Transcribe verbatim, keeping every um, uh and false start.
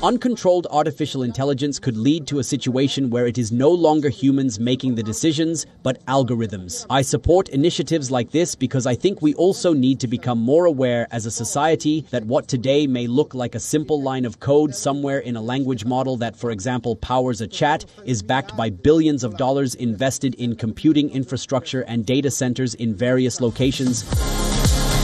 Uncontrolled artificial intelligence could lead to a situation where it is no longer humans making the decisions, but algorithms. I support initiatives like this because I think we also need to become more aware as a society that what today may look like a simple line of code somewhere in a language model that, for example, powers a chat, is backed by billions of dollars invested in computing infrastructure and data centers in various locations.